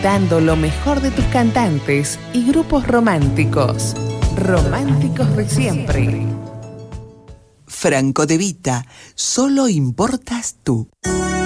dando lo mejor de tus cantantes y grupos románticos. Románticos de siempre. Franco De Vita, solo importas tú.